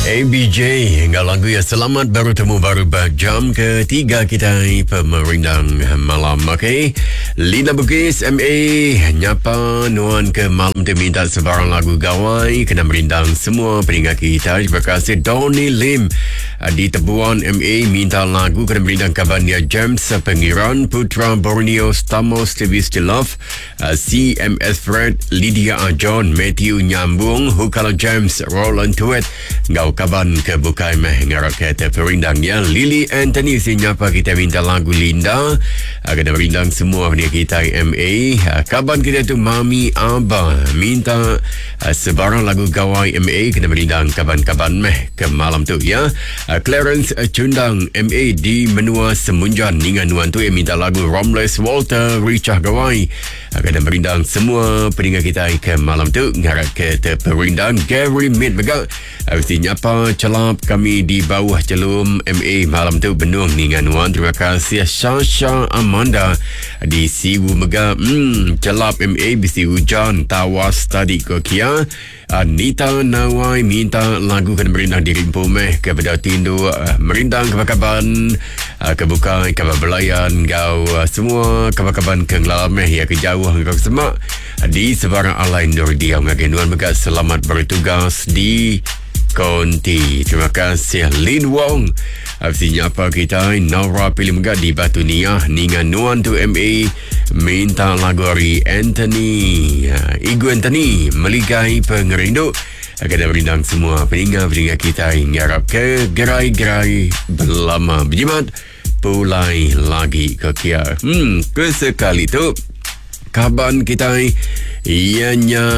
ABJ hingga lagu ya selamat baru temu baru jam ketiga kita pemerindang malam. Okey, Lina Bugis MA nyapa nuan ke malam tu minta sebarang lagu gawai kena merindang semua peningat kita. Terima kasih Donny Lim di Tebuan MA minta lagu kena merindang kabarnya James Pengiran Putra Borneo Stamos TV Still Love CMS Fred Lydia John Matthew Nyambung Hukala James Roland Tuet ngau kaban ke bukai meh ngarap kata perindangnya Lily Anthony sinyapa kita minta lagu Linda kena merindang semua ni kita MA. Kaban kita tu Mami Abah minta sebarang lagu gawai MA kena merindang kaban-kaban meh ke malam tu ya. Clarence Cundang MA di Menua Semunjan dengan nuan tu yang minta lagu Romless Walter Richah gawai kena merindang semua peningat kita ke malam tu ngarap kata perindang Gary Mid Begak nyapa celap kami di bawah celum MA malam tu Benung dengan nuan. Terima kasih Sasha Amanda di Siwu Mega celap MA bisi hujan tawas tadi ke Kia. Anita Nawai minta lagu kena merindang di Rimpo meh kepada tindu merindang kabar-kaban kebukai kabar belayan gau semua kabar-kaban kenglalam meh ya kejauh kau semak di sebarang alai nur dia ngagenuan Mega selamat bertugas di Konti. Terima kasih Lin Wong siapa kita Nora pilih Mega di Batu Niah dengan nuan tu MA minta lagu dari Anthony Igu Anthony meligai pengerindu akan berindang semua peningat-peningat kita ngarap ke gerai-gerai berlama berjimat pulai lagi ke kia. Kesekali tu kaban kita ianya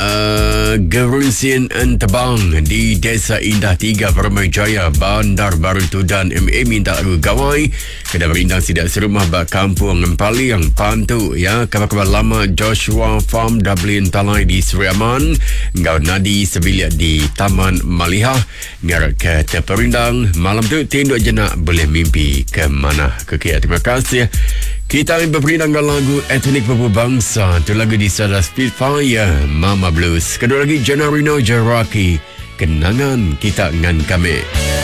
Gerusin Entebang di Desa Indah 3 Permajaya Bandar Baru Tudan MA minta lagu gawai kena berindang sidak serumah bak kampung Empali yang pantu ya. Kabar-kabar lama Joshua Farm Dublin Talai di Seri Aman ngau Nadi Sebilia di Taman Malihah ngarat kata perindang malam tu tinduk jenak boleh mimpi ke mana ke kia. Terima kasih. Kita berperindang lagu etnik berbangsa tu lagu di Sada Spitfire Mama Blues. Kedua lagi Janarino Jaraki Kenangan Kita Ngan Kami.